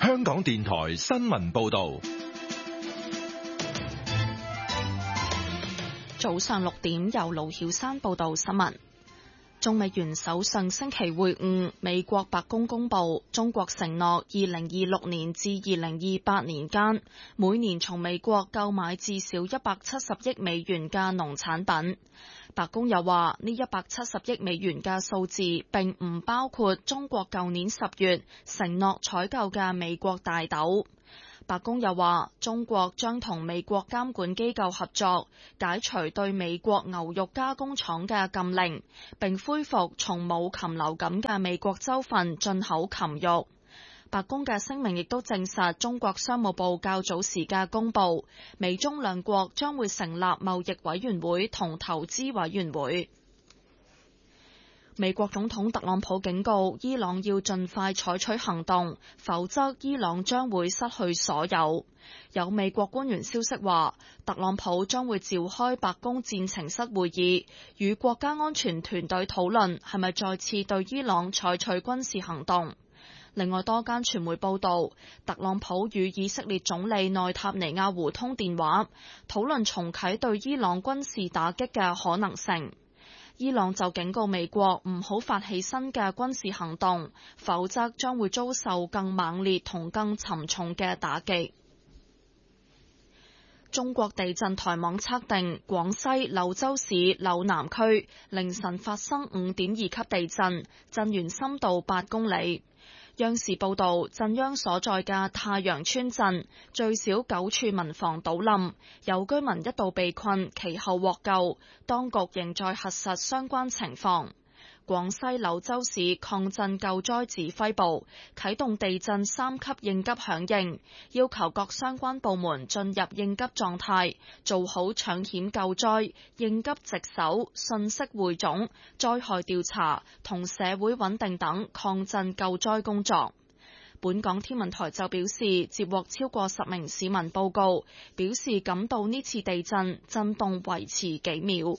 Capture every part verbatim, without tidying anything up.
香港電台新聞報道。 早上六點，由盧曉山報道新聞。中美元首上星期會晤，美國白宮公布，中國承諾二零二六年至二零二八年間，每年從美國購買至少一百七十億美元嘅農產品。白宮又話，呢一百七十億美元嘅數字並唔包括中國舊年十月承諾採購嘅美國大豆。白宮又話，中國將同美國監管機構合作，解除對美國牛肉加工廠嘅禁令，並恢復從冇禽流感嘅美國州份進口禽肉。白宮嘅聲明亦都證實，中國商務部較早時嘅公佈，美中兩國將會成立貿易委員會同投資委員會。美國總統特朗普警告伊朗要盡快採取行動，否則伊朗將會失去所有。有美國官員消息話，特朗普將會召開白宮戰情室會議，與國家安全團隊討論係咪再次對伊朗採取軍事行動。另外，多間傳媒報道，特朗普與以色列總理內塔尼亞胡通電話，討論重啟對伊朗軍事打擊嘅可能性。伊朗就警告美國唔好發起新嘅軍事行動，否則將會遭受更猛烈同更沉重嘅打擊。中國地震台網測定，廣西柳州市柳南區凌晨發生五點二級地震，震源深度八公里。央視報道，震央所在嘅太陽村鎮最少九處民房倒冧，有居民一度被困，其後獲救，當局仍在核實相關情況。廣西柳州市抗震救災指揮部啟動地震三級應急響應，要求各相關部門進入應急狀態，做好搶險救災、應急值守、信息匯總、災害調查同社會穩定等抗震救災工作。本港天文台就表示，接獲超過十名市民報告，表示感到呢次地震震動維持幾秒。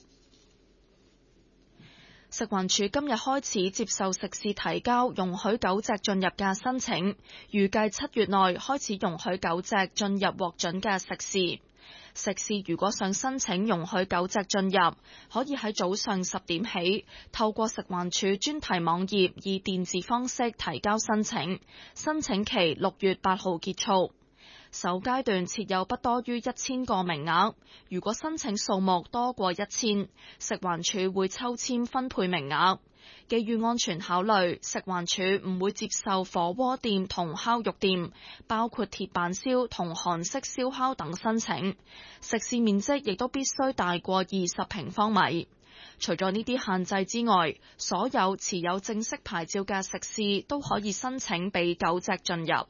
食環署今日開始接受食肆提交容許狗隻進入嘅申請，預計七月內開始容許狗隻進入獲准嘅食肆。食肆如果想申請容許狗隻進入，可以喺早上十點起透過食環署專題網頁以電子方式提交申請，申請期六月八號結束。首階段設有不多於一千個名額，如果申請數目多過一千，食環署會抽籤分配名額。基於安全考慮，食環署唔會接受火鍋店同烤肉店，包括鐵板燒同韓式燒烤等申請。食肆面積亦都必須大過二十平方米。除咗呢啲限制之外，所有持有正式牌照嘅食肆都可以申請俾狗隻進入。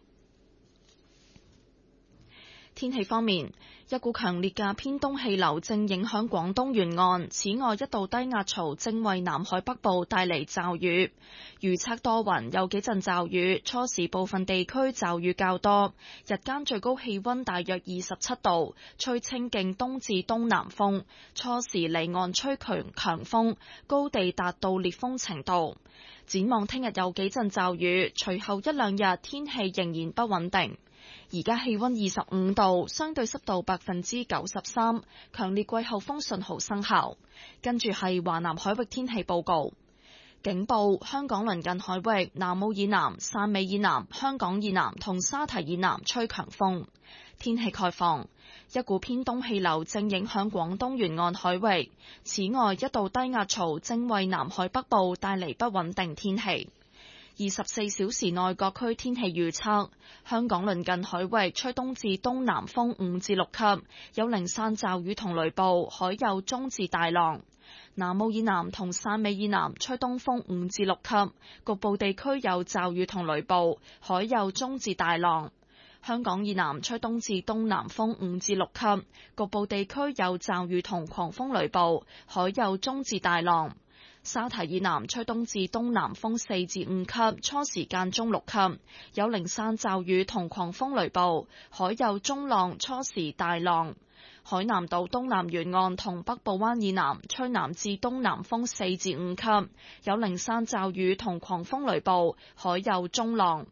天氣方面，一股強烈嘅偏東氣流正影響廣東沿岸，此外一道低壓槽正為南海北部帶嚟驟雨。預測多雲，有幾陣驟雨，初時部分地區驟雨較多，日間最高氣溫大約二十七度，吹清勁東至東南風，初時離岸吹強強風，高地達到烈風程度。展望聽日有幾陣驟雨，隨後一兩日天氣仍然不穩定。而家氣溫二十五度，相對濕度百分之九十三，強烈季候風信號生效。跟住係華南海域天氣報告，警報：香港鄰近海域、南澳以南、汕尾以南、香港以南同沙堤以南吹強風。天氣概況：一股偏東氣流正影響廣東沿岸海域，此外一道低壓槽正為南海北部帶嚟不穩定天氣。二十四小時內各區天氣預測：香港鄰近海域吹東至東南風五至六級，有零散驟雨同雷暴，海有中至大浪。南澳以南同汕尾以南吹東風五至六級，局部地區有驟雨同雷暴，海有中至大浪。香港以南吹東至東南風五至六級，局部地區有驟雨同狂風雷暴，海有中至大浪。沙堤以南吹東至東南風四至五級，初時間中六級，有零散驟雨同狂風雷暴，海有中浪，初時大浪。海南島東南沿岸同北部灣以南吹南至東南風四至五級，有零散驟雨同狂風雷暴，海有中浪。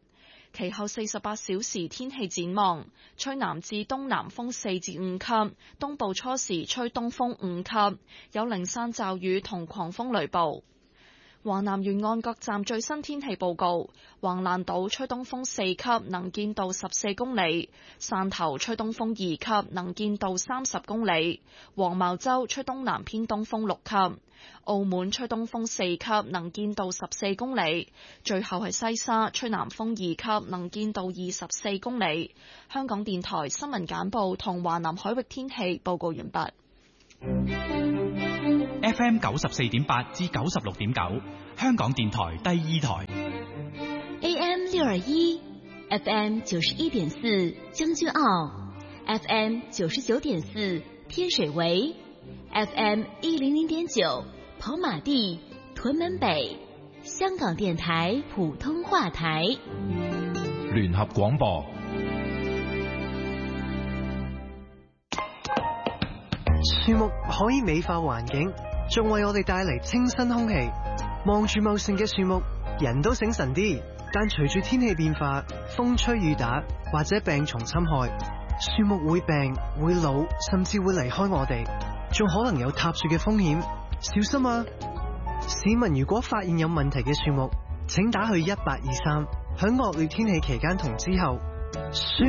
其後四十八小時天氣展望，吹南至東南風四至五級，東部初時吹東風五級，有零散驟雨同狂風雷暴。華南沿岸各站最新天氣報告：橫瀾島吹東風四級，能見度十四公里；汕頭吹東風二級，能見度三十公里；黃茅洲吹東南偏東風六級；澳門吹東風四級，能見度十四公里；最後係西沙吹南風二級，能見度二十四公里。香港電台新聞簡報同華南海域天氣報告完畢。 F M 九十四點八至九十六點九，香港電台第二台。 A M 六二一 ，F M 九十一點四將軍澳 ，F M 九十九點四天水圍 ，F M 一零零點九跑馬地、屯門北，香港電台普通話台。 聯合廣播。 樹木可以美化環境，仲為我哋帶嚟清新空氣。望住茂盛嘅樹木，人都醒神啲。但隨住天氣變化，風吹雨打或者病蟲侵害，樹木會病、會老，甚至會離開我哋，仲可能有塌樹嘅風險。小心啊！市民如果發現有問題嘅樹木，請打去一八二三，響惡劣天氣期間同之後。樹